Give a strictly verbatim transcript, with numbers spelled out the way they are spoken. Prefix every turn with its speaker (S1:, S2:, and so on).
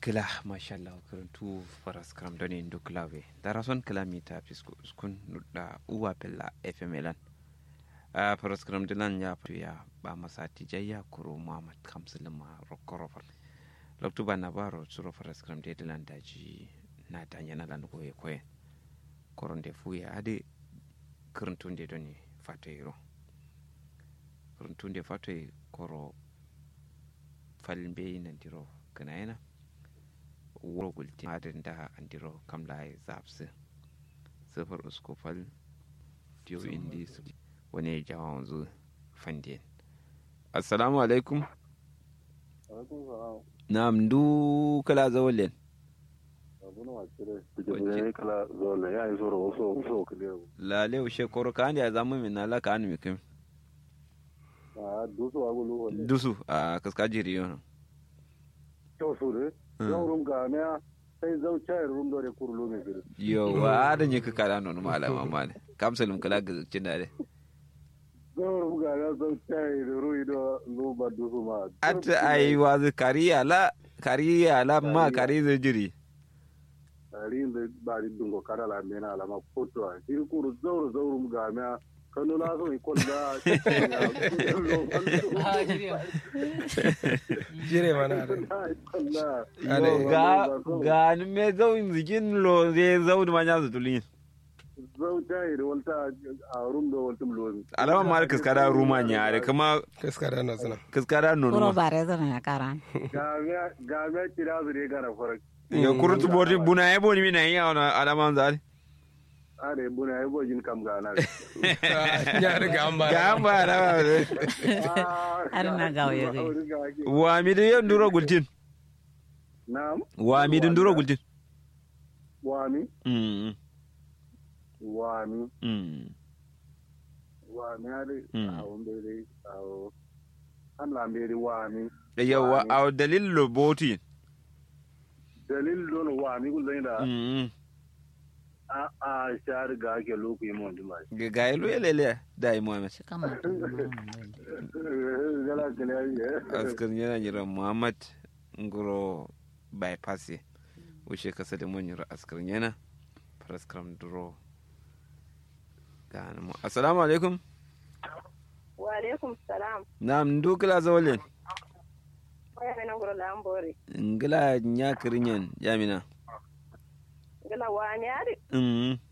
S1: Kila mashallah karantu faras kram doni nduklawe darason kilamita pisku skun da uwa pella F M lan a faras kram dinan ya ya ba masati jayya kuro Muhammad Kamsulma rokorofar loktu bana baro suro faras kram de dilan daji na tanya na lan koye koye koronde fuya ade karantunde doni fatayro karantunde fatay koro falbe nandiro kana yana wogulti hadin da andiro kamla ya zapsi sifar uskofal diyo indi su wani jawon zu fandin assalamu alaikum na mdu kala zawalin lale ushe koro ka ya zamu min na laka an mikim dusu a kaskajiri yau
S2: rum ga ne sai zau chai rum do re kurlu me bir
S1: yo wa da nyika kala non malama mane kamsalum kala gazin da
S2: zau rum ga ne zau chai ru ido lu badu ma
S1: at ai wa kariya la kariya la ma kari zajiri
S2: ari le bari dungo kara la mena la ma foto a dir kuru zau zau rum ga me kanu la so ikolda
S3: jire mana
S1: ga ga ni me zau zigin lo ze zau da manya zutulin
S2: zau tai da walta a rum da waltum lo
S1: alama mar kaskara rumanya are kuma
S3: kaskara na sana
S1: kaskara nono
S4: kuro bare zana ya karan
S2: ga ga ga ga kira zure gara farak
S1: yo kurutu bodi buna yebo ni mina ya alama zali
S2: are buna yebo jin kam gana
S3: ya riga an ba
S1: gamba na
S4: har na gawo ya gai
S1: wa mi de nduro gultin
S2: na'am
S1: wa mi de nduro gultin
S2: wani
S1: mm
S2: wani
S1: mm
S2: wani are a wanda dai a an lambere wani
S1: yawa a dalil loboti
S2: dalil don wani kullun da
S1: mm
S2: a a shar ga ke loku yi mun dima
S1: ga ga yelo lele dai Muhammad
S4: shi kama
S2: gala gala ye
S1: askar yana jira Muhammad ngoro bypass wuce kasa da mun jira askar yana praskram duro ga mu assalamu alaikum
S5: wa alaikum salam
S1: nam dukla zawlen
S5: waya mena ngoro lambore
S1: ngila nya kirinyen yamina
S5: ngala wani ari
S1: mm